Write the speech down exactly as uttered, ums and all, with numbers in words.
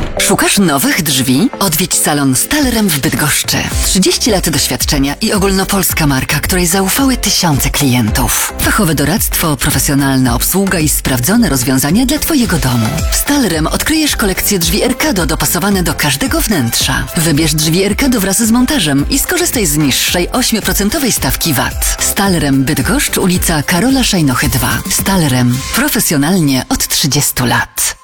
Szukasz nowych drzwi? Odwiedź salon Stalrem w Bydgoszczy. trzydzieści lat doświadczenia i ogólnopolska marka, której zaufały tysiące klientów. Fachowe doradztwo, profesjonalna obsługa i sprawdzone rozwiązania dla Twojego domu. W Stalrem odkryjesz kolekcję drzwi Erkado dopasowane do każdego wnętrza. Wybierz drzwi Erkado wraz z montażem i skorzystaj z niższej osiem procent stawki V A T. Stalrem Bydgoszcz, ulica Karola Szajnochy dwa. Stalrem. Profesjonalnie od trzydziestu lat.